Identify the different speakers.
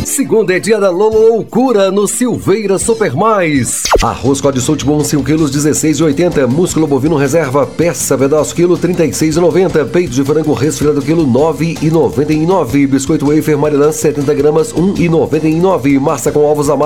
Speaker 1: Segunda é dia da loucura no Silveira Super Mais. Arroz Código Sul Tibum 5 kg 16,80. Músculo bovino reserva peça pedaço quilo 36,90. Peito de frango resfriado quilo 9,99. Biscoito wafer Marilã 70 gramas 1,99. Massa com ovos amados